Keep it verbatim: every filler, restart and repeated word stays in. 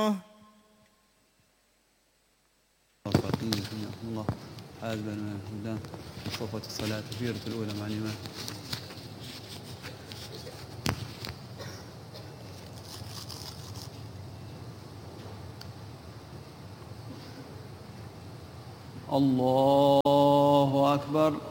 الله حازبا من الهدى وصفة الصلاة التكبيرة الأولى مع الإمام. الله أكبر.